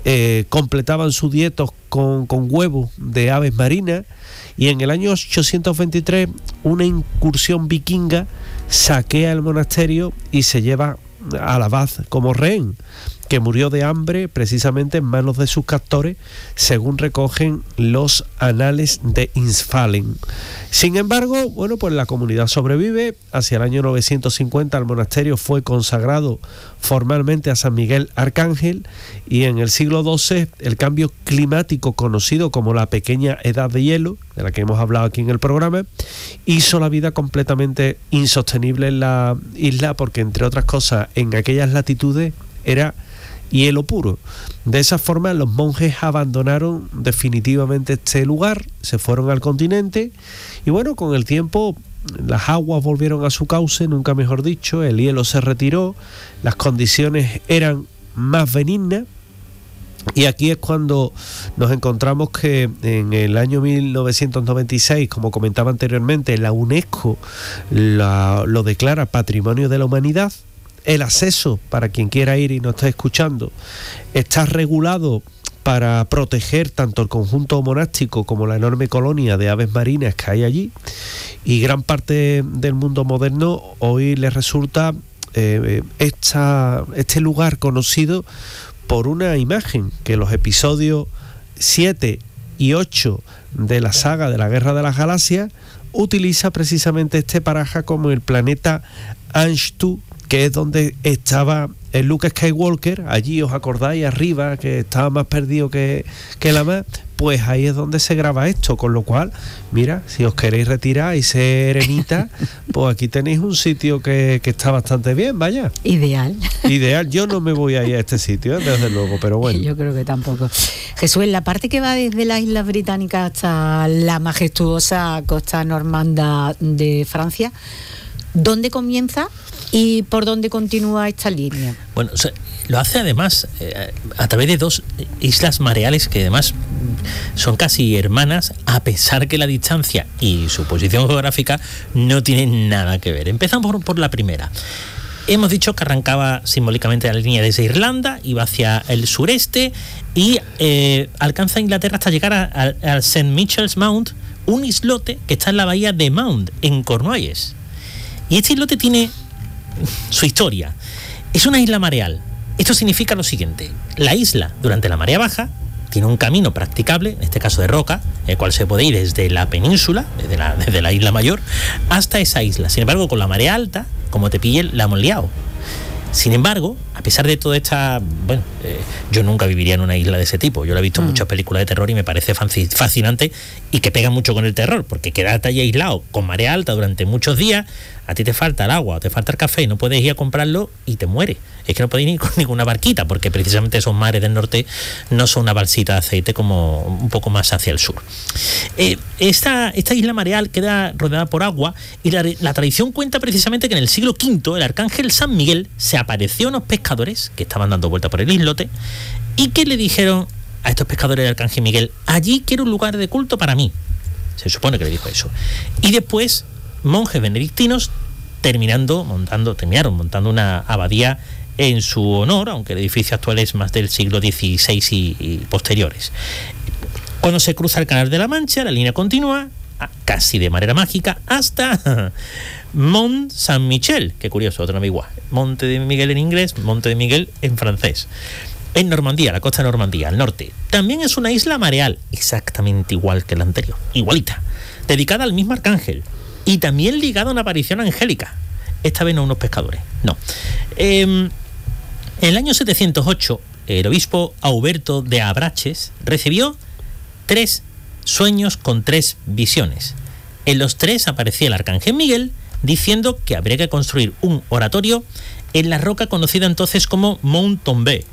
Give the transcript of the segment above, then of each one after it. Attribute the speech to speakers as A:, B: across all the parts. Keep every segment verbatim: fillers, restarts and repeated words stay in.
A: eh, completaban su dieta con, con huevos de aves marinas, y en el año ochocientos veintitrés una incursión vikinga saquea el monasterio y se lleva al abad como rehén, que murió de hambre precisamente en manos de sus captores, según recogen los anales de Insfalen. Sin embargo, bueno, pues la comunidad sobrevive. Hacia el año novecientos cincuenta el monasterio fue consagrado formalmente a San Miguel Arcángel, y en el siglo doce el cambio climático conocido como la pequeña edad de hielo, de la que hemos hablado aquí en el programa, hizo la vida completamente insostenible en la isla, porque entre otras cosas en aquellas latitudes era hielo puro. De esa forma los monjes abandonaron definitivamente este lugar, se fueron al continente, y bueno, con el tiempo las aguas volvieron a su cauce, nunca mejor dicho, el hielo se retiró, las condiciones eran más benignas, y aquí es cuando nos encontramos que en el año mil novecientos noventa y seis, como comentaba anteriormente, la UNESCO la, lo declara Patrimonio de la Humanidad. El acceso, para quien quiera ir y no esté escuchando, está regulado para proteger tanto el conjunto monástico como la enorme colonia de aves marinas que hay allí, y gran parte del mundo moderno hoy le resulta eh, esta, este lugar conocido por una imagen que los episodios siete y ocho de la saga de la Guerra de las Galaxias utiliza precisamente este paraje como el planeta Anshtu, que es donde estaba el Luke Skywalker. Allí, os acordáis, arriba, que estaba más perdido que, que la más, pues ahí es donde se graba esto, con lo cual, mira, si os queréis retirar y ser eremita, pues aquí tenéis un sitio que, que está bastante bien, vaya.
B: Ideal.
A: Ideal, yo no me voy a ir a este sitio, ¿eh? Desde luego, pero bueno.
B: Yo creo que tampoco. Jesús, en la parte que va desde las Islas Británicas hasta la majestuosa costa normanda de Francia, ¿dónde comienza y por dónde continúa esta línea?
C: Bueno, o sea, lo hace además eh, a través de dos islas mareales que además son casi hermanas, a pesar que la distancia y su posición geográfica no tienen nada que ver. Empezamos por, por la primera. Hemos dicho que arrancaba simbólicamente la línea desde Irlanda, iba hacia el sureste y eh, alcanza Inglaterra hasta llegar al Saint Michael's Mount, un islote que está en la bahía de Mount, en Cornualles. Y este islote tiene su historia. Es una isla mareal. Esto significa lo siguiente: la isla, durante la marea baja, tiene un camino practicable, en este caso de roca, el cual se puede ir desde la península, desde la, desde la isla mayor, hasta esa isla. Sin embargo, con la marea alta, como te pille, la hemos liado. Sin embargo, a pesar de toda esta... Bueno, eh, yo nunca viviría en una isla de ese tipo. Yo la he visto en mm. muchas películas de terror y me parece fascinante, y que pega mucho con el terror, porque quedarte allí aislado con marea alta durante muchos días, a ti te falta el agua, te falta el café y no puedes ir a comprarlo y te mueres. Es que no puedes ir con ninguna barquita, porque precisamente esos mares del norte no son una balsita de aceite como un poco más hacia el sur. Eh, esta, esta isla mareal queda rodeada por agua, y la, la tradición cuenta precisamente que en el siglo quinto el arcángel San Miguel se apareció a unos pescadores que estaban dando vuelta por el islote y que le dijeron a estos pescadores del arcángel Miguel: allí quiero un lugar de culto para mí. Se supone que le dijo eso. Y después monjes benedictinos terminando montando, terminaron montando una abadía en su honor, aunque el edificio actual es más del siglo dieciséis y, y posteriores. Cuando se cruza el Canal de la Mancha, la línea continúa casi de manera mágica hasta Mont Saint-Michel, qué curioso, otro nombre igual. Monte de Miguel en inglés, Monte de Miguel en francés. En Normandía, la costa de Normandía, al norte. También es una isla mareal, exactamente igual que la anterior, igualita, dedicada al mismo arcángel y también ligada a una aparición angélica. Esta vez no a unos pescadores, no. Eh, en el año setecientos ocho, el obispo Auberto de Abraches recibió tres sueños con tres visiones. En los tres aparecía el arcángel Miguel diciendo que habría que construir un oratorio en la roca conocida entonces como Mont Tombé.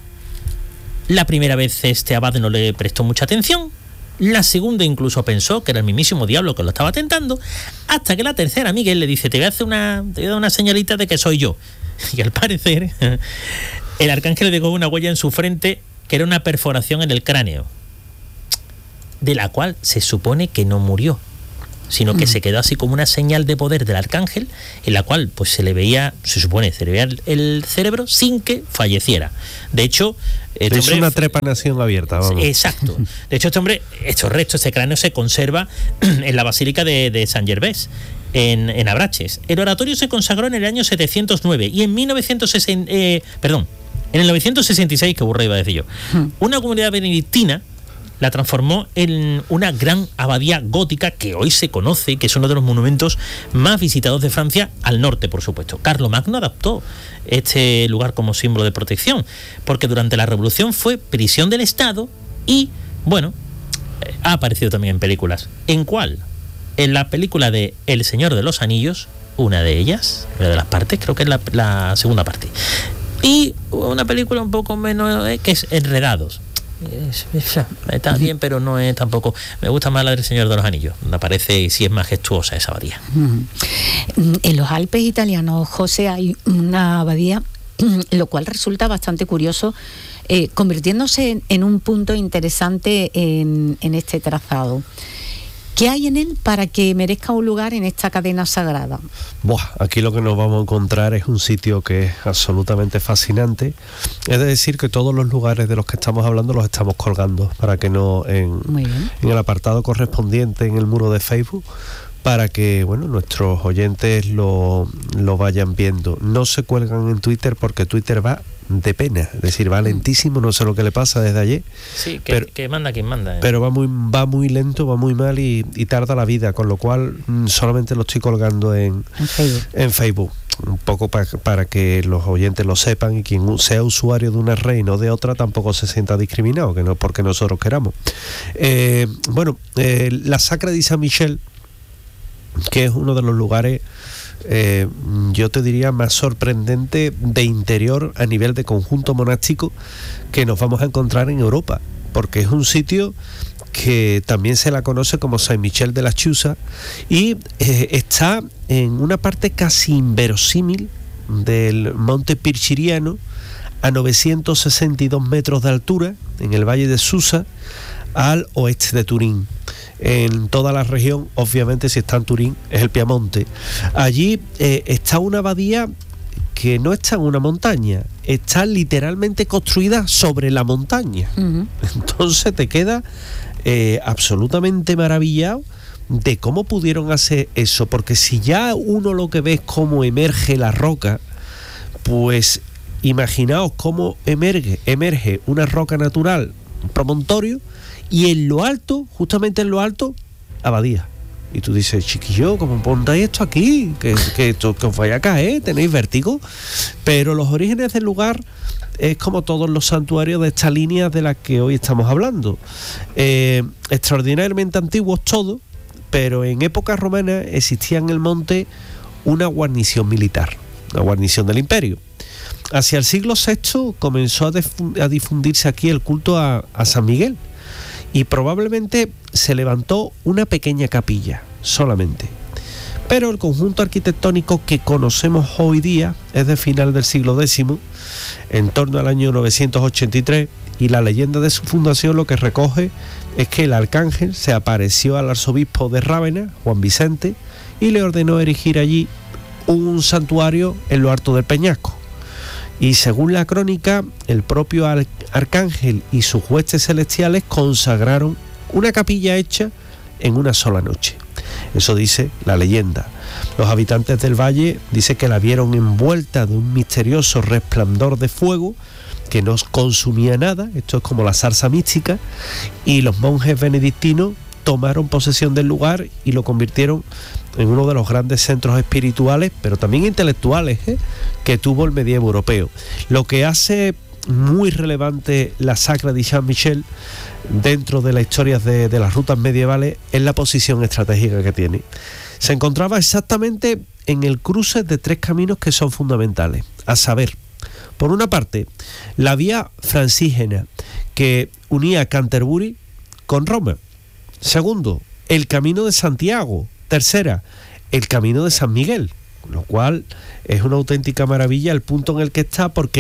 C: La primera vez este abad no le prestó mucha atención, la segunda incluso pensó que era el mismísimo diablo que lo estaba tentando, hasta que la tercera Miguel le dice: te voy a hacer una, te voy a dar una señalita de que soy yo. Y al parecer el arcángel le dejó una huella en su frente que era una perforación en el cráneo, de la cual se supone que no murió. sino que mm. se quedó así como una señal de poder del arcángel, en la cual pues se le veía, se supone, se le veía el, el cerebro sin que falleciera. De hecho,
A: este es hombre, una trepanación abierta. Vamos.
C: Exacto. De hecho, este hombre, estos restos, este cráneo se conserva en la Basílica de, de San Gervés, en, en Abraches. El oratorio se consagró en el año setecientos nueve y en mil novecientos sesenta, eh, perdón, en el novecientos sesenta y seis, que burra iba a decir yo, hmm. una comunidad benedictina la transformó en una gran abadía gótica que hoy se conoce, que es uno de los monumentos más visitados de Francia, al norte, por supuesto. Carlomagno adaptó este lugar como símbolo de protección, porque durante la Revolución fue prisión del Estado y, bueno, ha aparecido también en películas. ¿En cuál? En la película de El Señor de los Anillos, una de ellas, una de las partes, creo que es la, la segunda parte. Y una película un poco menos, eh, que es Enredados. Está bien, pero no es tampoco. Me gusta más la del Señor de los Anillos. Me parece, sí, es majestuosa esa abadía.
B: En los Alpes italianos, José, hay una abadía, lo cual resulta bastante curioso, eh, convirtiéndose en, en un punto interesante en, en este trazado. ¿Qué hay en él para que merezca un lugar en esta cadena sagrada?
A: Buah, aquí lo que nos vamos a encontrar es un sitio que es absolutamente fascinante. Es decir, que todos los lugares de los que estamos hablando los estamos colgando para que no en, en el apartado correspondiente en el muro de Facebook, para que, bueno, nuestros oyentes lo, lo vayan viendo. No se cuelgan en Twitter porque Twitter va de pena, es decir, va lentísimo, no sé lo que le pasa desde ayer.
C: Sí, que, pero, que manda quien manda. ¿eh?
A: Pero va muy va muy lento, va muy mal y, y tarda la vida, con lo cual mmm, solamente lo estoy colgando en,
B: en, Facebook.
A: en Facebook. Un poco pa, para que los oyentes lo sepan y quien sea usuario de una red y no de otra tampoco se sienta discriminado, que no porque nosotros queramos. Eh, bueno, eh, la Sacra di San Michel, que es uno de los lugares, eh, yo te diría, más sorprendente de interior a nivel de conjunto monástico que nos vamos a encontrar en Europa, porque es un sitio que también se la conoce como Saint Michel de la Chusa y eh, está en una parte casi inverosímil del monte Pirchiriano, a novecientos sesenta y dos metros de altura, en el valle de Susa, al oeste de Turín. En toda la región, obviamente, si está en Turín, es el Piamonte. Allí eh, está una abadía que no está en una montaña, está literalmente construida sobre la montaña. Uh-huh. Entonces te queda eh, absolutamente maravillado de cómo pudieron hacer eso, porque si ya uno lo que ve es cómo emerge la roca, pues imaginaos cómo emerge, emerge una roca natural, un promontorio, y en lo alto, justamente en lo alto, abadía. Y tú dices, chiquillo, ¿cómo pontáis esto aquí? Que, que, esto, que os vaya a caer, tenéis vértigo. Pero los orígenes del lugar es como todos los santuarios de esta línea de la que hoy estamos hablando. Eh, extraordinariamente antiguos todos, pero en época romana existía en el monte una guarnición militar, una guarnición del imperio. Hacia el siglo sexto comenzó a, dif- a difundirse aquí el culto a, a San Miguel, y probablemente se levantó una pequeña capilla solamente. Pero el conjunto arquitectónico que conocemos hoy día es de final del siglo décimo, en torno al año novecientos ochenta y tres, y la leyenda de su fundación lo que recoge es que el arcángel se apareció al arzobispo de Rávena, Juan Vicente, y le ordenó erigir allí un santuario en lo alto del peñasco. Y según la crónica, el propio ar- arcángel y sus huestes celestiales consagraron una capilla hecha en una sola noche. Eso dice la leyenda. Los habitantes del valle dicen que la vieron envuelta de un misterioso resplandor de fuego que no consumía nada, esto es como la zarza mística, y los monjes benedictinos tomaron posesión del lugar y lo convirtieron en uno de los grandes centros espirituales, pero también intelectuales, ¿eh? que tuvo el medievo europeo. Lo que hace muy relevante la Sacra di San Michel dentro de las historias de, de las rutas medievales es la posición estratégica que tiene. Se encontraba exactamente en el cruce de tres caminos que son fundamentales, a saber, por una parte, la vía francígena que unía Canterbury con Roma. Segundo, el camino de Santiago. Tercera, el camino de San Miguel, lo cual es una auténtica maravilla el punto en el que está, porque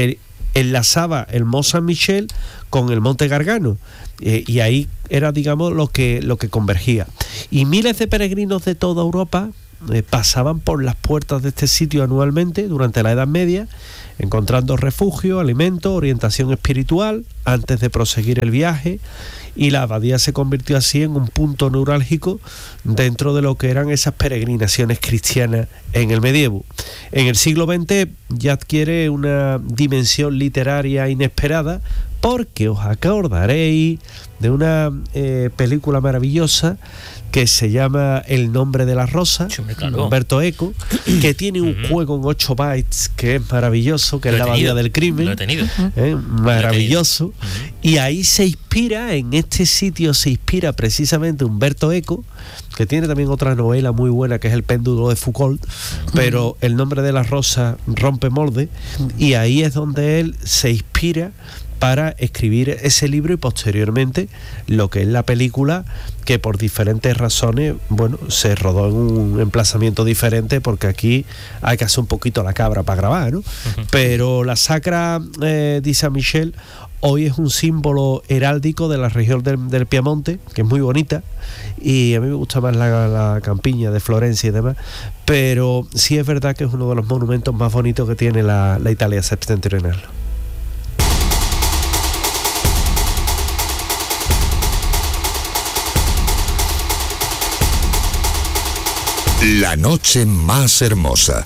A: enlazaba el Mont Saint-Michel con el Monte Gargano, eh, y ahí era, digamos, lo que, lo que convergía. Y miles de peregrinos de toda Europa eh, pasaban por las puertas de este sitio anualmente durante la Edad Media, encontrando refugio, alimento, orientación espiritual antes de proseguir el viaje, y la abadía se convirtió así en un punto neurálgico dentro de lo que eran esas peregrinaciones cristianas en el medievo. En el siglo veinte ya adquiere una dimensión literaria inesperada, porque os acordaréis de una eh, película maravillosa que se llama El nombre de la rosa,
C: sí, claro.
A: Umberto Eco, que tiene un juego en ocho bytes que es maravilloso, que
C: lo
A: es la abadía del crimen.
C: Lo he tenido.
A: ¿Eh? Maravilloso.
C: Lo he tenido.
A: Y ahí se inspira, en este sitio se inspira precisamente Umberto Eco, que tiene también otra novela muy buena que es El péndulo de Foucault, pero El nombre de la rosa rompe molde, y ahí es donde él se inspira para escribir ese libro, y posteriormente lo que es la película, que por diferentes razones, bueno, se rodó en un emplazamiento diferente, porque aquí hay que hacer un poquito la cabra para grabar, ¿no? Uh-huh. Pero la Sacra eh, di San Michel hoy es un símbolo heráldico de la región del, del Piamonte, que es muy bonita, y a mí me gusta más la, la campiña de Florencia y demás, pero sí es verdad que es uno de los monumentos más bonitos que tiene la, la Italia septentrional.
D: La noche más hermosa.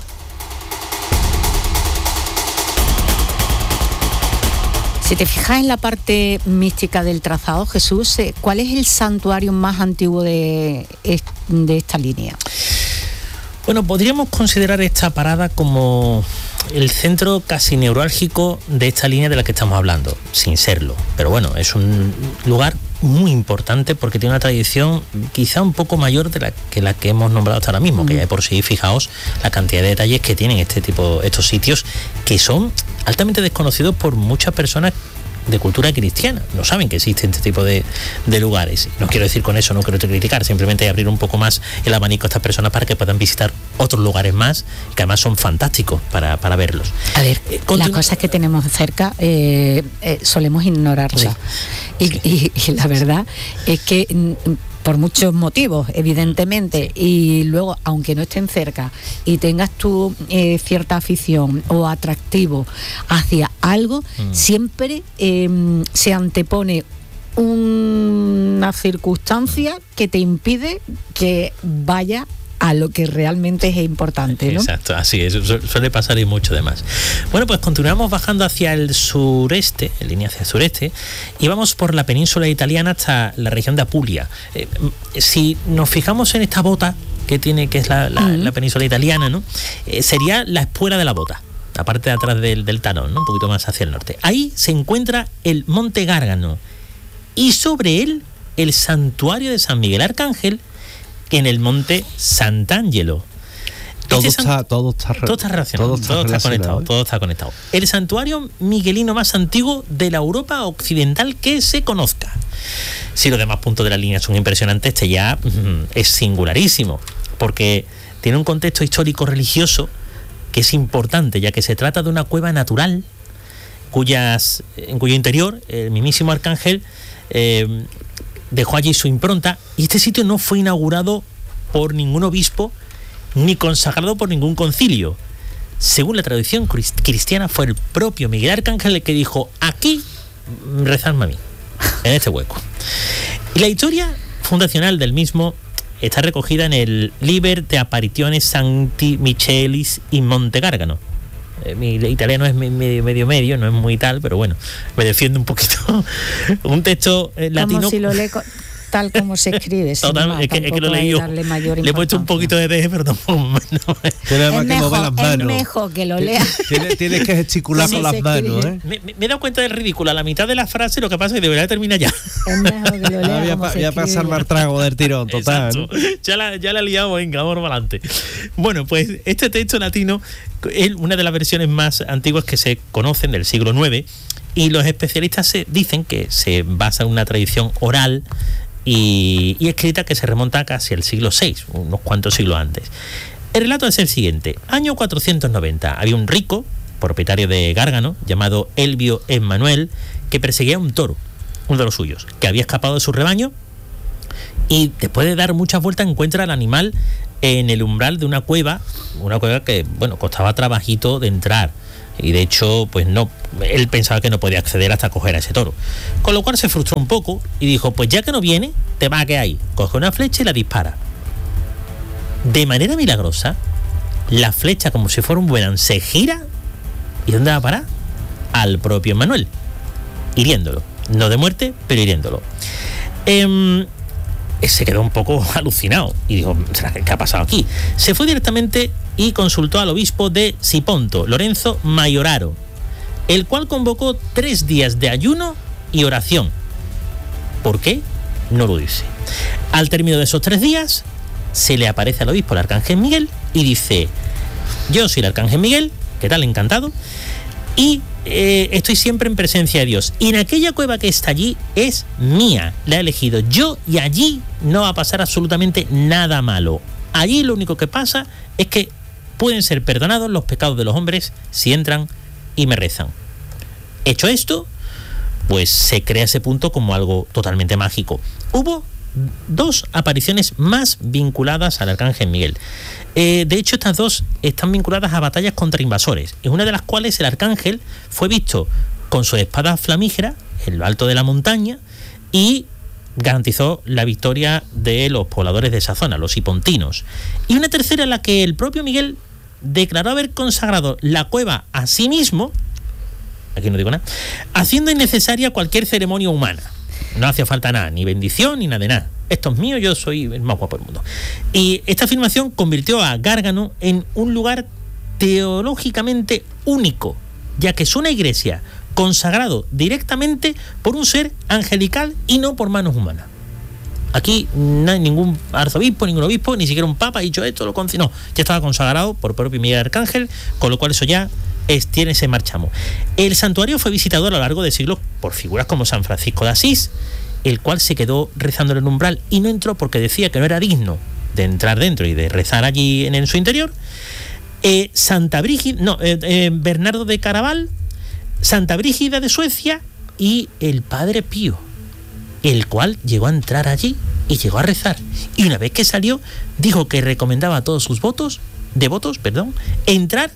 B: Si te fijas en la parte mística del trazado, Jesús, ¿cuál es el santuario más antiguo de, de esta línea?
C: Bueno, podríamos considerar esta parada como el centro casi neurálgico de esta línea de la que estamos hablando, sin serlo. Pero bueno, es un lugar muy importante porque tiene una tradición quizá un poco mayor de la que la que hemos nombrado hasta ahora mismo, mm. que ya de por sí, fijaos la cantidad de detalles que tienen este tipo, estos sitios, que son altamente desconocidos por muchas personas de cultura cristiana. No saben que existen este tipo de, de lugares. No quiero decir con eso, no quiero criticar, simplemente abrir un poco más el abanico a estas personas para que puedan visitar otros lugares más, que además son fantásticos para, para verlos.
B: A ver, eh, continu- las cosas que tenemos cerca eh, eh, solemos ignorarlas. Sí. Y, sí. Y, y la verdad es que por muchos motivos, evidentemente, sí. Y luego, aunque no estén cerca y tengas tú eh, cierta afición o atractivo hacia algo, mm. siempre eh, se antepone una circunstancia que te impide que vaya a lo que realmente es importante, ¿no?
C: Exacto, así es, suele pasar y mucho demás. Bueno, pues continuamos bajando hacia el sureste, en línea hacia el sureste, y vamos por la península italiana hasta la región de Apulia. Eh, si nos fijamos en esta bota que tiene, que es la, la, uh-huh. la península italiana, ¿no? Eh, sería la espuela de la bota, la parte de atrás del, del talón, ¿no? Un poquito más hacia el norte. Ahí se encuentra el Monte Gargano, y sobre él el santuario de San Miguel Arcángel, en el monte Sant'Angelo.
A: Todo, este san... está, todo está
C: todo está relacionado, todo está, todo está conectado, ¿eh? todo está conectado. El santuario miguelino más antiguo de la Europa occidental que se conozca. Si los demás puntos de la línea son impresionantes, este ya mm, es singularísimo, porque tiene un contexto histórico religioso que es importante, ya que se trata de una cueva natural cuyas, en cuyo interior el mismísimo Arcángel eh, dejó allí su impronta, y este sitio no fue inaugurado por ningún obispo ni consagrado por ningún concilio. Según la tradición cristiana, fue el propio Miguel Arcángel el que dijo: aquí rezadme a mí, en este hueco. Y la historia fundacional del mismo está recogida en el Liber de Apparitiones Sancti Michelis in Monte Gargano. Mi italiano es medio, medio medio, no es muy tal, pero bueno, me defiendo un poquito. Un texto eh, latino.
B: Como si lo leo tal como se escribe.
C: Total,
B: más,
C: es, que, es que lo leí yo. Le he puesto un poquito de deje, pero no. no.
A: Tiene más que mover las manos.
B: Es mejor que lo lea.
A: Tienes, tienes que gesticular sí, con las manos, ¿eh?
C: Me, me, me he dado cuenta del ridículo. A la mitad de la frase, lo que pasa es que de verdad termina ya.
B: Es mejor que lo lea.
A: Ya, ya pasar más trago del tirón, total. ¿no?
C: Ya la, ya la he liado, venga, vamos para adelante. Bueno, pues este texto latino es una de las versiones más antiguas que se conocen del siglo nueve, y los especialistas se, dicen que se basa en una tradición oral y, y escrita que se remonta casi al siglo seis, unos cuantos siglos antes. El relato es el siguiente: año cuatrocientos noventa, había un rico propietario de Gárgano, llamado Elvio Emmanuel, que perseguía un toro, uno de los suyos, que había escapado de su rebaño, y después de dar muchas vueltas encuentra al animal en el umbral de una cueva, una cueva que, bueno, costaba trabajito de entrar, y de hecho, pues no, él pensaba que no podía acceder hasta coger a ese toro, con lo cual se frustró un poco y dijo, pues ya que no viene, te vas a quedar ahí. Coge una flecha y la dispara. De manera milagrosa, la flecha, como si fuera un boomerang, se gira. ¿Y dónde va a parar? Al propio Emmanuel, hiriéndolo, no de muerte, pero hiriéndolo. eh, se quedó un poco alucinado y dijo, ¿qué ha pasado aquí? Se fue directamente y consultó al obispo de Siponto, Lorenzo Maioraro, el cual convocó tres días de ayuno y oración. ¿Por qué? No lo dice. Al término de esos tres días, se le aparece al obispo el arcángel Miguel y dice, yo soy el arcángel Miguel, ¿qué tal? Encantado. Y eh, estoy siempre en presencia de Dios. Y en aquella cueva que está allí es mía, la he elegido yo, y allí no va a pasar absolutamente nada malo. Allí lo único que pasa es que pueden ser perdonados los pecados de los hombres si entran y me rezan. Hecho esto, pues se crea ese punto como algo totalmente mágico. Hubo dos apariciones más vinculadas al arcángel Miguel. Eh, de hecho, estas dos están vinculadas a batallas contra invasores, en una de las cuales el arcángel fue visto con su espada flamígera en lo alto de la montaña y garantizó la victoria de los pobladores de esa zona, los sipontinos. Y una tercera en la que el propio Miguel declaró haber consagrado la cueva a sí mismo, aquí no digo nada, haciendo innecesaria cualquier ceremonia humana. No hacía falta nada, ni bendición, ni nada de nada. Esto es mío, yo soy el más guapo del mundo. Y esta afirmación convirtió a Gárgano en un lugar teológicamente único, ya que es una iglesia consagrado directamente por un ser angelical y no por manos humanas. Aquí no hay ningún arzobispo, ningún obispo, ni siquiera un papa ha dicho esto, lo conci- no, ya estaba consagrado por propio Miguel Arcángel, con lo cual eso ya es, tiene ese marchamo. El santuario fue visitado a lo largo de siglos por figuras como San Francisco de Asís, el cual se quedó rezando en el umbral y no entró porque decía que no era digno de entrar dentro y de rezar allí en, en su interior. Eh, Santa Brígida, no, eh, eh, Bernardo de Caraval, Santa Brígida de Suecia y el Padre Pío, el cual llegó a entrar allí y llegó a rezar. Y una vez que salió, dijo que recomendaba a todos sus votos, devotos, perdón, entrar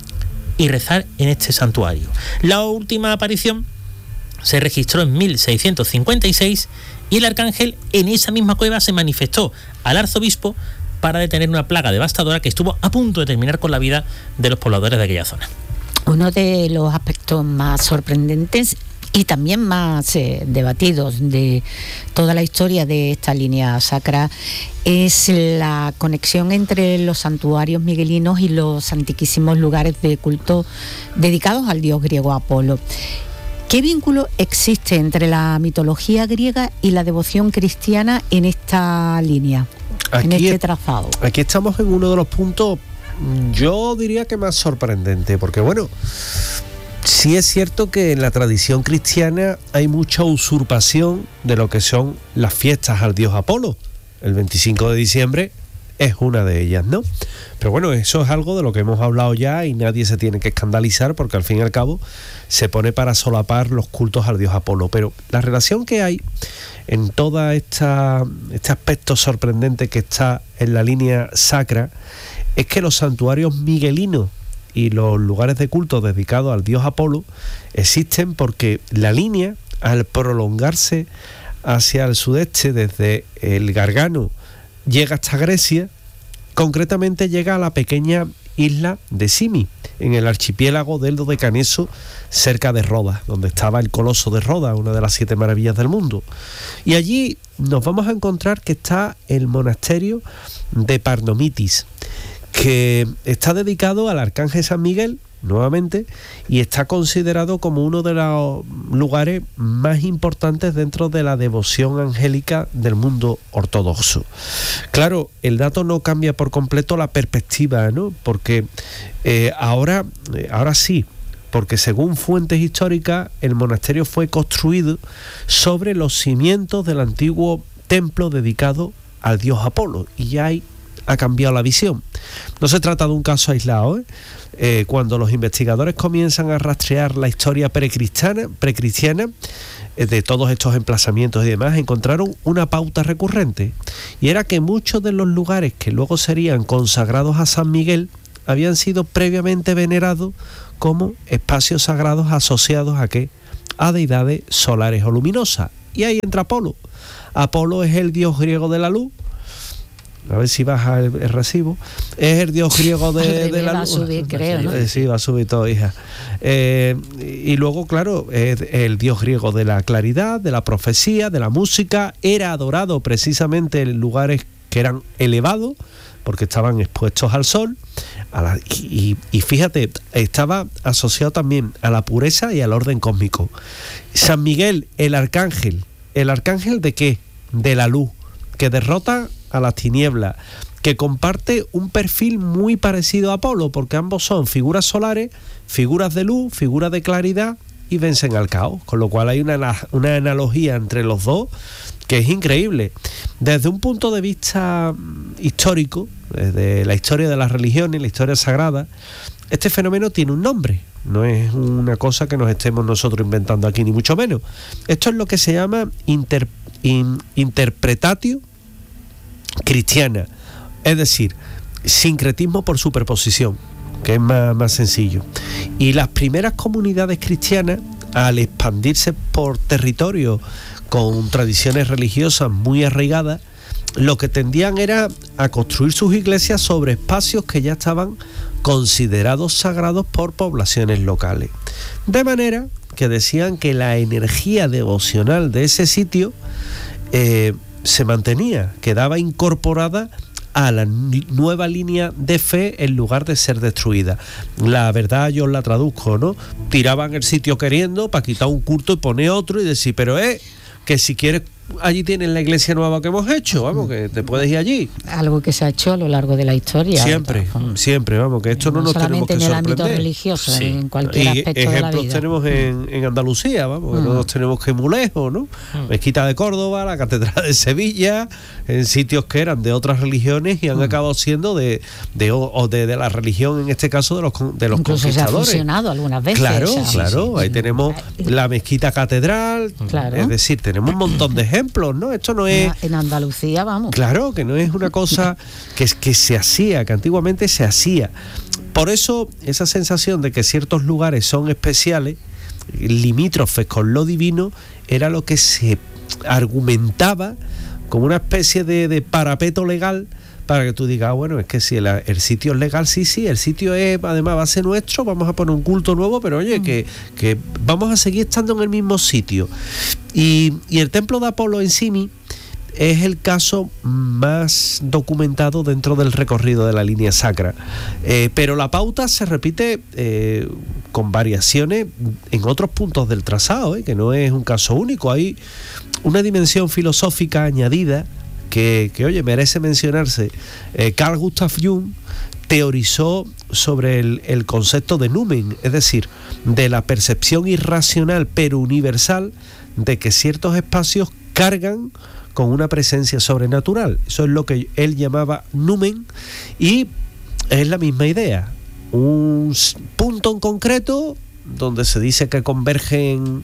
C: y rezar en este santuario. La última aparición se registró en mil seiscientos cincuenta y seis y el arcángel en esa misma cueva se manifestó al arzobispo para detener una plaga devastadora que estuvo a punto de terminar con la vida de los pobladores de aquella zona.
B: Uno de los aspectos más sorprendentes y también más eh, debatidos de toda la historia de esta línea sacra es la conexión entre los santuarios miguelinos y los antiquísimos lugares de culto dedicados al dios griego Apolo. ¿Qué vínculo existe entre la mitología griega y la devoción cristiana en esta línea, aquí, en este trazado?
A: Aquí estamos en uno de los puntos, yo diría que más sorprendente, porque bueno, sí es cierto que en la tradición cristiana hay mucha usurpación de lo que son las fiestas al dios Apolo. El veinticinco de diciembre es una de ellas, ¿no? Pero bueno, eso es algo de lo que hemos hablado ya y nadie se tiene que escandalizar porque al fin y al cabo se pone para solapar los cultos al dios Apolo. Pero la relación que hay en todo esta, este aspecto sorprendente que está en la línea sacra es que los santuarios miguelinos y los lugares de culto dedicados al dios Apolo existen porque la línea, al prolongarse hacia el sudeste desde el Gargano, llega hasta Grecia, concretamente llega a la pequeña isla de Simi, en el archipiélago del Dodecaneso, cerca de Rodas, donde estaba el Coloso de Rodas, una de las siete maravillas del mundo. Y allí nos vamos a encontrar que está el monasterio de Parnomitis, que está dedicado al arcángel San Miguel, nuevamente, y está considerado como uno de los lugares más importantes dentro de la devoción angélica del mundo ortodoxo. Claro, el dato no cambia por completo la perspectiva, ¿no? Porque eh, ahora, eh, ahora sí, porque según fuentes históricas, el monasterio fue construido sobre los cimientos del antiguo templo dedicado al dios Apolo, y ya hay ha cambiado la visión. No se trata de un caso aislado, ¿eh? eh, cuando los investigadores comienzan a rastrear la historia precristiana, precristiana eh, de todos estos emplazamientos y demás, encontraron una pauta recurrente, y era que muchos de los lugares que luego serían consagrados a San Miguel habían sido previamente venerados como espacios sagrados asociados a ¿qué? A deidades solares o luminosas. Y ahí entra Apolo. Apolo es el dios griego de la luz. A ver si baja el, el recibo. Es el dios griego de, de la luz.
B: Va a subir, creo, ¿no?
A: Sí, va a subir todo, hija. Eh, y luego, claro, es el dios griego de la claridad, de la profecía, de la música. Era adorado precisamente en lugares que eran elevados, porque estaban expuestos al sol. A la, y, y fíjate, estaba asociado también a la pureza y al orden cósmico. San Miguel, el arcángel. ¿El arcángel de qué? De la luz, que derrota a las tinieblas, que comparte un perfil muy parecido a Apolo, porque ambos son figuras solares, figuras de luz, figuras de claridad, y vencen al caos, con lo cual hay una, una analogía entre los dos que es increíble. Desde un punto de vista histórico, desde la historia de las religiones, la historia sagrada, este fenómeno tiene un nombre, no es una cosa que nos estemos nosotros inventando aquí, ni mucho menos. Esto es lo que se llama inter, in, interpretatio cristiana, es decir, sincretismo por superposición, que es más, más sencillo. Y las primeras comunidades cristianas, al expandirse por territorio con tradiciones religiosas muy arraigadas, lo que tendían era a construir sus iglesias sobre espacios que ya estaban considerados sagrados por poblaciones locales. De manera que decían que la energía devocional de ese sitio eh, se mantenía, quedaba incorporada a la nueva línea de fe en lugar de ser destruida. La verdad yo la traduzco, ¿no? Tiraban el sitio queriendo para quitar un culto y poner otro y decir, pero eh, que si quieres, allí tienes la iglesia nueva que hemos hecho, vamos, que te puedes ir allí.
B: Algo que se ha hecho a lo largo de la historia.
A: Siempre, siempre, vamos, que esto no, no nos tenemos que sorprender.
B: No solamente en el ámbito religioso, sí, en cualquier
A: y
B: aspecto de la vida.
A: Ejemplos tenemos en, en Andalucía, vamos, mm. no nos tenemos que ir muy lejos, ¿no? Mm. Mezquita de Córdoba, la Catedral de Sevilla, en sitios que eran de otras religiones y han mm. acabado siendo de de, o de de la religión, en este caso de los de los
B: Incluso
A: conquistadores.
B: Se ha fusionado algunas veces.
A: Claro,
B: o sea,
A: claro, sí, sí. Ahí tenemos la Mezquita Catedral,
B: claro.
A: Es decir, tenemos un montón de ejemplos, ¿no? Esto no es...
B: En Andalucía, vamos.
A: Claro, que no es una cosa que, que se hacía, que antiguamente se hacía. Por eso, esa sensación de que ciertos lugares son especiales, limítrofes con lo divino, era lo que se argumentaba como una especie de, de parapeto legal para que tú digas, ah, bueno, es que si el, el sitio es legal, sí, sí, el sitio es, además va a ser nuestro, vamos a poner un culto nuevo, pero oye, mm. que, que vamos a seguir estando en el mismo sitio. Y, y el templo de Apolo en Simi es el caso más documentado dentro del recorrido de la línea sacra. Eh, pero la pauta se repite eh, con variaciones en otros puntos del trazado, eh, que no es un caso único. Hay una dimensión filosófica añadida que, que oye, merece mencionarse. Eh, Carl Gustav Jung teorizó sobre el, el concepto de numen, es decir, de la percepción irracional pero universal de que ciertos espacios cargan con una presencia sobrenatural. Eso es lo que él llamaba numen, y es la misma idea, un punto en concreto donde se dice que convergen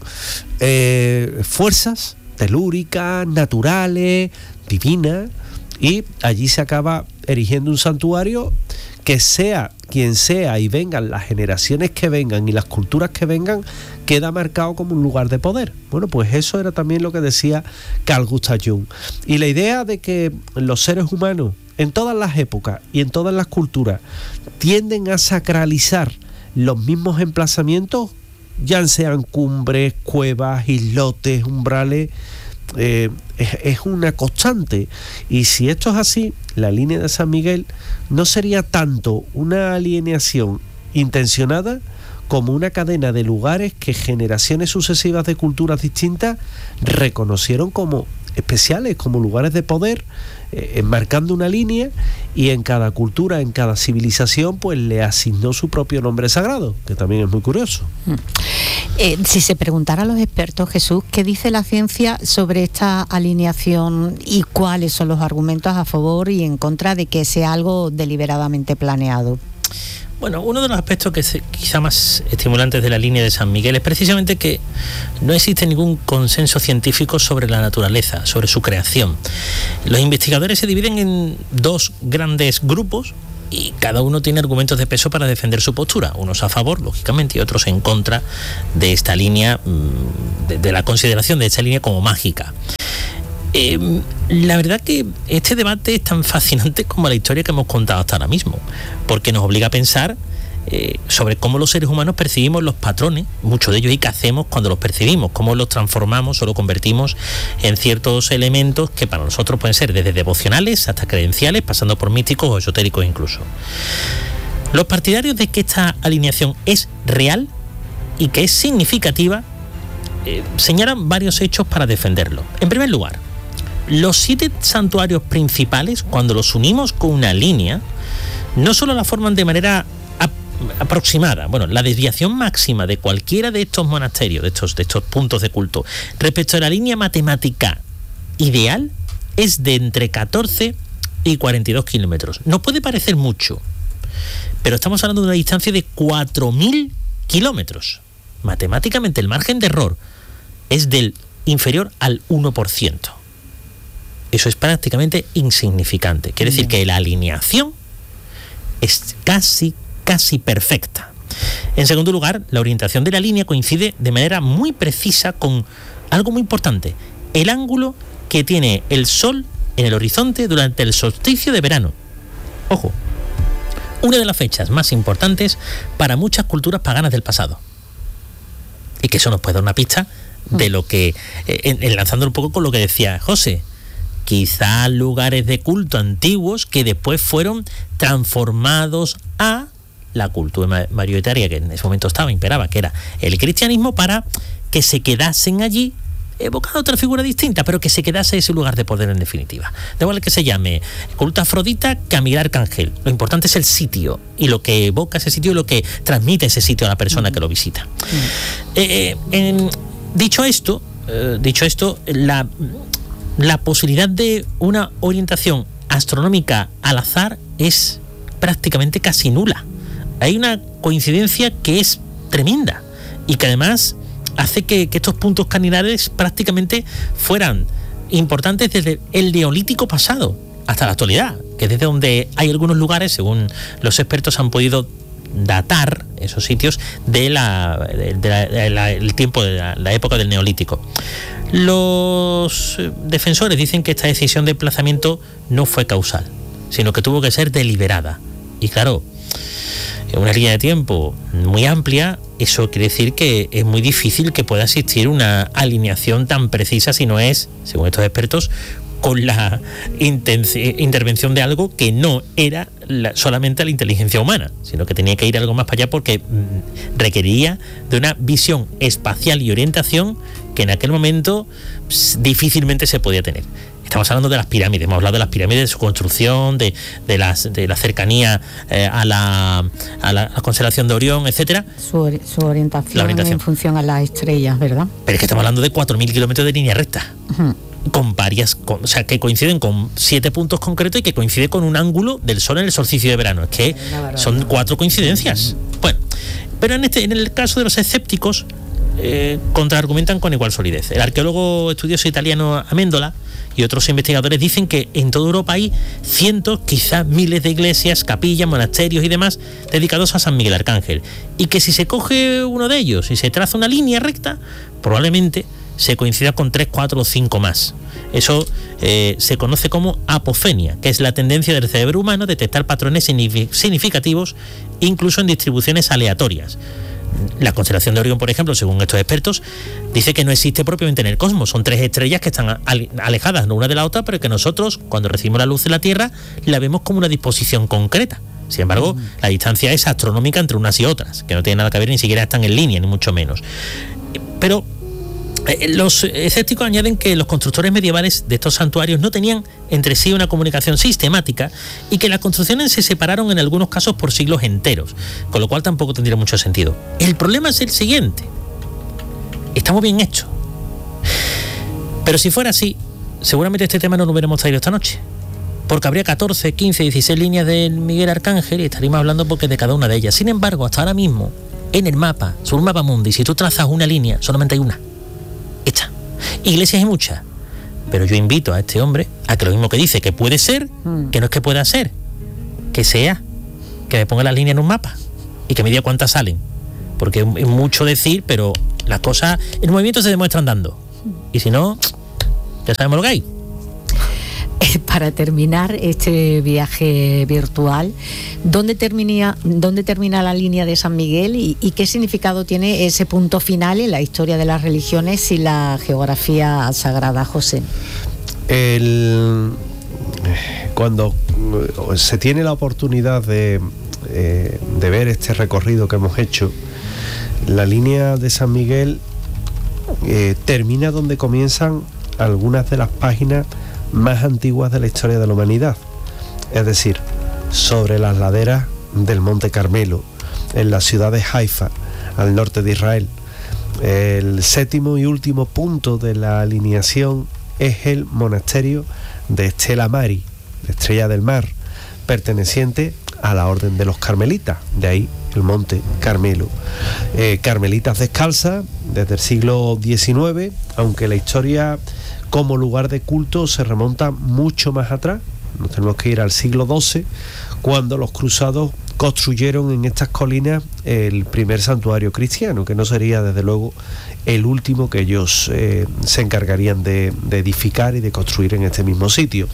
A: eh, fuerzas telúricas, naturales, divinas, y allí se acaba erigiendo un santuario que, sea quien sea y vengan las generaciones que vengan y las culturas que vengan, queda marcado como un lugar de poder. Bueno, pues eso era también lo que decía Carl Gustav Jung. Y la idea de que los seres humanos en todas las épocas y en todas las culturas tienden a sacralizar los mismos emplazamientos, ya sean cumbres, cuevas, islotes, umbrales, eh, es, es una constante. Y si esto es así, la línea de San Miguel no sería tanto una alienación intencionada como una cadena de lugares que generaciones sucesivas de culturas distintas reconocieron como especiales, como lugares de poder, eh, enmarcando una línea, y en cada cultura, en cada civilización, pues le asignó su propio nombre sagrado, que también es muy curioso.
B: Eh, si se preguntara a los expertos, Jesús, ¿qué dice la ciencia sobre esta alineación y cuáles son los argumentos a favor y en contra de que sea algo deliberadamente planeado?
C: Bueno, uno de los aspectos que es quizá más estimulantes de la línea de San Miguel es precisamente que no existe ningún consenso científico sobre la naturaleza, sobre su creación. Los investigadores se dividen en dos grandes grupos y cada uno tiene argumentos de peso para defender su postura, unos a favor, lógicamente, y otros en contra de esta línea, de, de la consideración de esta línea como mágica. Eh, la verdad que este debate es tan fascinante como la historia que hemos contado hasta ahora mismo, porque nos obliga a pensar eh, sobre cómo los seres humanos percibimos los patrones, muchos de ellos, y qué hacemos cuando los percibimos, cómo los transformamos o los convertimos en ciertos elementos que para nosotros pueden ser desde devocionales hasta creenciales, pasando por místicos o esotéricos incluso. Los partidarios de que esta alineación es real y que es significativa eh, señalan varios hechos para defenderlo. En primer lugar, los siete santuarios principales, cuando los unimos con una línea, no solo la forman de manera ap- aproximada, bueno, la desviación máxima de cualquiera de estos monasterios, de estos, de estos puntos de culto, respecto a la línea matemática ideal, es de entre catorce y cuarenta y dos kilómetros. Nos puede parecer mucho, pero estamos hablando de una distancia de cuatro mil kilómetros. Matemáticamente el margen de error es del inferior al uno por ciento. Eso es prácticamente insignificante. Quiere decir que la alineación es casi, casi perfecta. En segundo lugar, la orientación de la línea coincide de manera muy precisa con algo muy importante: el ángulo que tiene el Sol en el horizonte durante el solsticio de verano. Ojo, una de las fechas más importantes para muchas culturas paganas del pasado. Y que eso nos puede dar una pista de lo que, eh, enlazando un poco con lo que decía José, quizá lugares de culto antiguos que después fueron transformados a la cultura mayoritaria que en ese momento estaba, imperaba, que era el cristianismo, para que se quedasen allí, evocando otra figura distinta, pero que se quedase ese lugar de poder en definitiva. De igual que se llame culto a Afrodita que a Miguel Arcángel. Lo importante es el sitio y lo que evoca ese sitio y lo que transmite ese sitio a la persona que lo visita. Mm. Eh, en, dicho esto, eh, dicho esto, la... La posibilidad de una orientación astronómica al azar es prácticamente casi nula. Hay una coincidencia que es tremenda y que además hace que, que estos puntos cardinales prácticamente fueran importantes desde el Neolítico pasado hasta la actualidad, que es desde donde hay algunos lugares, según los expertos, han podido datar esos sitios de la, de la, de la el tiempo de la, la época del Neolítico. Los defensores dicen que esta decisión de emplazamiento no fue causal, sino que tuvo que ser deliberada. Y claro, en una línea de tiempo muy amplia, eso quiere decir que es muy difícil que pueda existir una alineación tan precisa, si no es, según estos expertos, con la intervención de algo que no era la, solamente la inteligencia humana, sino que tenía que ir algo más para allá, porque mm, requería de una visión espacial y orientación que en aquel momento pss, difícilmente se podía tener. Estamos hablando de las pirámides, hemos hablado de las pirámides, de su construcción, de, de, las, de la cercanía eh, a, la, a la constelación de Orión, etcétera.
B: Su, su orientación, orientación en función a las estrellas, ¿verdad?
C: Pero es que estamos hablando de cuatro mil kilómetros de línea recta. Uh-huh. Con varias, con, o sea, que coinciden con siete puntos concretos y que coincide con un ángulo del Sol en el solsticio de verano. Es que son cuatro coincidencias. Bueno, pero en este, en el caso de los escépticos, eh, contraargumentan con igual solidez. El arqueólogo estudioso italiano Amendola y otros investigadores dicen que en toda Europa hay cientos, quizás miles de iglesias, capillas, monasterios y demás dedicados a San Miguel Arcángel, y que si se coge uno de ellos y se traza una línea recta, probablemente se coincida con tres, cuatro o cinco más. Eso eh, se conoce como apofenia, que es la tendencia del cerebro humano a detectar patrones significativos incluso en distribuciones aleatorias. La constelación de Orión, por ejemplo, según estos expertos, dice que no existe propiamente en el cosmos. Son tres estrellas que están alejadas no una de la otra, pero que nosotros, cuando recibimos la luz de la Tierra, la vemos como una disposición concreta. Sin embargo, uh-huh. la distancia es astronómica entre unas y otras, que no tiene nada que ver, ni siquiera están en línea, ni mucho menos. Pero los escépticos añaden que los constructores medievales de estos santuarios no tenían entre sí una comunicación sistemática y que las construcciones se separaron en algunos casos por siglos enteros, con lo cual tampoco tendría mucho sentido. El problema es el siguiente: estamos bien hechos. Pero si fuera así, seguramente este tema no lo hubiéramos traído esta noche. porque habría catorce, quince, dieciséis líneas de Miguel Arcángel y estaríamos hablando porque de cada una de ellas. Sin embargo, hasta ahora mismo, en el mapa, sobre un mapa mundi, si tú trazas una línea, solamente hay una. Esta. Iglesias hay muchas. Pero yo invito a este hombre a que lo mismo que dice, que puede ser, mm. que no es que pueda ser, que sea, que me ponga las líneas en un mapa y que me diga cuántas salen. Porque es mucho decir, pero las cosas, el movimiento se demuestra andando. Y si no, ya sabemos lo que hay.
B: Para terminar este viaje virtual, ¿dónde termina, dónde termina la línea de San Miguel y, y qué significado tiene ese punto final en la historia de las religiones y la geografía sagrada, José?
A: El, cuando se tiene la oportunidad de, eh, de ver este recorrido que hemos hecho, la línea de San Miguel eh, termina donde comienzan algunas de las páginas más antiguas de la historia de la humanidad, es decir, sobre las laderas del Monte Carmelo, en la ciudad de Haifa, al norte de Israel. El séptimo y último punto de la alineación es el monasterio de Stella Mari, de Estrella del Mar, perteneciente a la orden de los carmelitas, de ahí el Monte Carmelo. Eh, carmelitas descalzas desde el siglo diecinueve, aunque la historia como lugar de culto se remonta mucho más atrás. Nos tenemos que ir al siglo doce, cuando los cruzados construyeron en estas colinas el primer santuario cristiano, que no sería desde luego el último que ellos eh, se encargarían de, de edificar y de construir en este mismo sitio.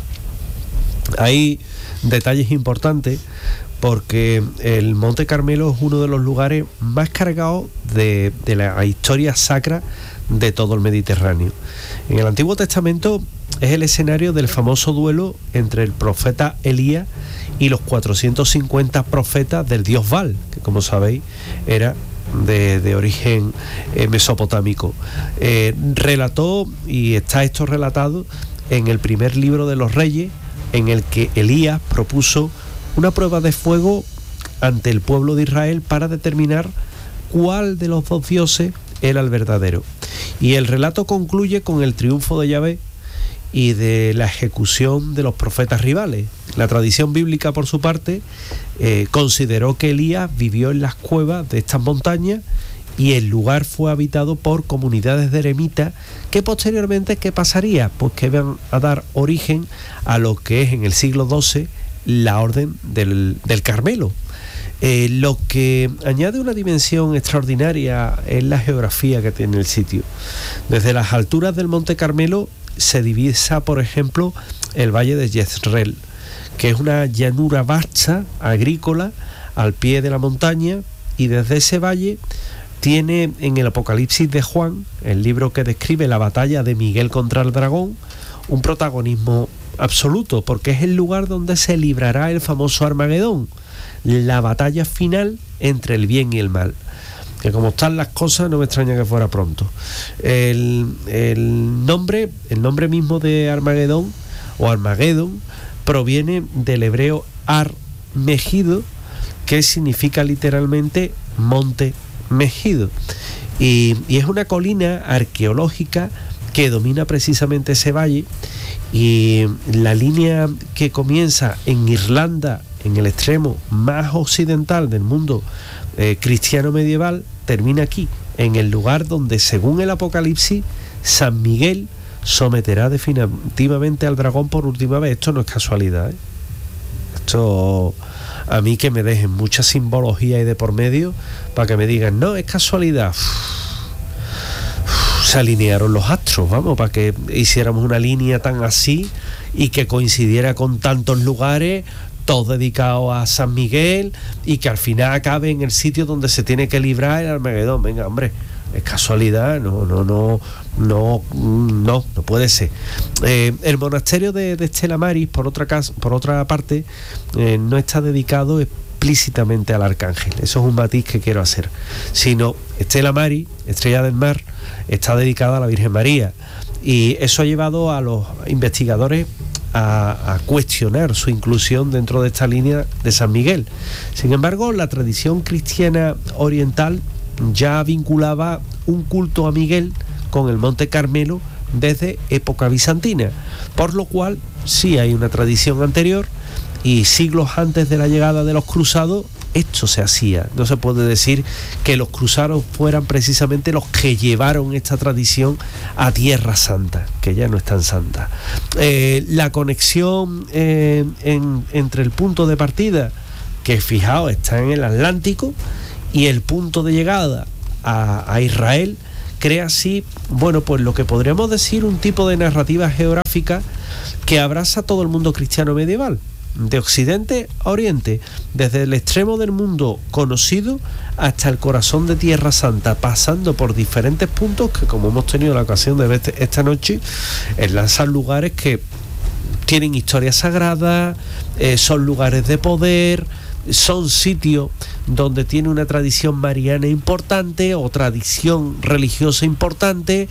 A: Hay detalles importantes porque el Monte Carmelo es uno de los lugares más cargados de, de la historia sacra de todo el Mediterráneo. En el Antiguo Testamento es el escenario del famoso duelo entre el profeta Elías y los cuatrocientos cincuenta profetas del dios Baal, que como sabéis era de, de origen eh, mesopotámico. Eh, relató, y está esto relatado en el primer libro de los Reyes, en el que Elías propuso una prueba de fuego ante el pueblo de Israel para determinar cuál de los dos dioses era el verdadero. Y el relato concluye con el triunfo de Yahvé y de la ejecución de los profetas rivales. La tradición bíblica, por su parte, eh, consideró que Elías vivió en las cuevas de estas montañas y el lugar fue habitado por comunidades de eremitas que posteriormente, ¿qué pasaría? Pues que iban a dar origen a lo que es en el siglo doce la Orden del, del Carmelo. Eh, lo que añade una dimensión extraordinaria es la geografía que tiene el sitio. Desde las alturas del Monte Carmelo se divisa, por ejemplo, el valle de Jezreel, que es una llanura vasta, agrícola, al pie de la montaña, y desde ese valle tiene en el Apocalipsis de Juan, el libro que describe la batalla de Miguel contra el dragón, un protagonismo absoluto, porque es el lugar donde se librará el famoso Armagedón, la batalla final entre el bien y el mal. Que como están las cosas, no me extraña que fuera pronto. El, el nombre, el nombre mismo de Armagedón o Armagedón proviene del hebreo Ar Megido, que significa literalmente monte Megido, y, y es una colina arqueológica que domina precisamente ese valle, y la línea que comienza en Irlanda, en el extremo más occidental del mundo eh, cristiano medieval, termina aquí, en el lugar donde, según el Apocalipsis, San Miguel someterá definitivamente al dragón por última vez. Esto no es casualidad, ¿eh? Esto, a mí que me dejen mucha simbología ahí de por medio para que me digan, no, es casualidad. Uf, uf, se alinearon los astros, vamos, para que hiciéramos una línea tan así y que coincidiera con tantos lugares, todos dedicados a San Miguel, y que al final acabe en el sitio donde se tiene que librar el Armagedón. Venga, hombre, es casualidad, no, no, no, no, no, no puede ser. Eh, el monasterio de, de Stella Maris, por otra casa, por otra parte, eh, no está dedicado explícitamente al Arcángel. Eso es un matiz que quiero hacer. Sino Stella Maris, Estrella del Mar, está dedicada a la Virgen María, y eso ha llevado a los investigadores A, a cuestionar su inclusión dentro de esta línea de San Miguel. Sin embargo, la tradición cristiana oriental ya vinculaba un culto a Miguel con el Monte Carmelo desde época bizantina, por lo cual sí hay una tradición anterior, y siglos antes de la llegada de los cruzados esto se hacía. No se puede decir que los cruzados fueran precisamente los que llevaron esta tradición a Tierra Santa, que ya no es tan santa. Eh, la conexión eh, en, entre el punto de partida, que fijaos está en el Atlántico, y el punto de llegada a, a Israel, crea así, bueno, pues lo que podríamos decir un tipo de narrativa geográfica que abraza a todo el mundo cristiano medieval, de Occidente a Oriente, desde el extremo del mundo conocido hasta el corazón de Tierra Santa, pasando por diferentes puntos que, como hemos tenido la ocasión de ver esta noche, enlazan lugares que tienen historia sagrada, eh, son lugares de poder, son sitios donde tiene una tradición mariana importante o tradición religiosa importante,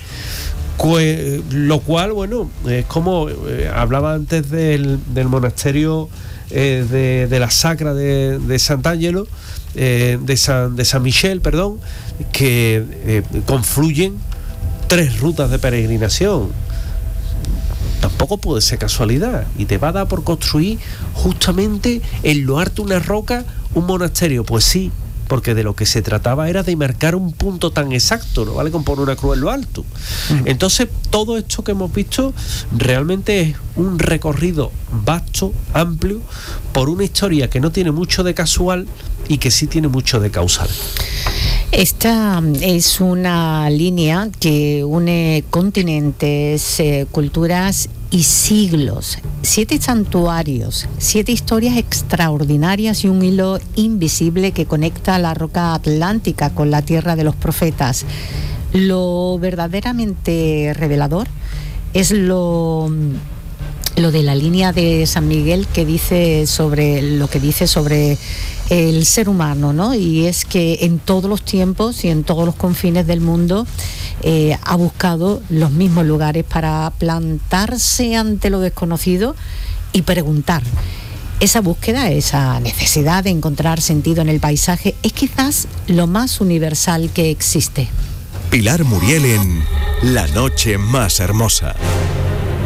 A: lo cual, bueno, es como eh, hablaba antes del, del monasterio eh, de, de la Sacra de, de Sant'Angelo, eh, de, San, de San Michel, perdón, que eh, confluyen tres rutas de peregrinación. Tampoco puede ser casualidad, y te va a dar por construir justamente en lo harto una roca un monasterio. Pues sí, porque de lo que se trataba era de marcar un punto tan exacto, no vale con poner una cruz en lo alto. Uh-huh. Entonces, todo esto que hemos visto realmente es un recorrido vasto, amplio, por una historia que no tiene mucho de casual y que sí tiene mucho de causal.
B: Esta es una línea que une continentes, eh, culturas y siglos. Siete santuarios, siete historias extraordinarias y un hilo invisible que conecta la roca atlántica con la tierra de los profetas. Lo verdaderamente revelador es lo... lo de la línea de San Miguel que dice sobre lo que dice sobre el ser humano, ¿no? Y es que en todos los tiempos y en todos los confines del mundo eh, ha buscado los mismos lugares para plantarse ante lo desconocido y preguntar. Esa búsqueda, esa necesidad de encontrar sentido en el paisaje es quizás lo más universal que existe.
D: Pilar Muriel en La Noche Más Hermosa.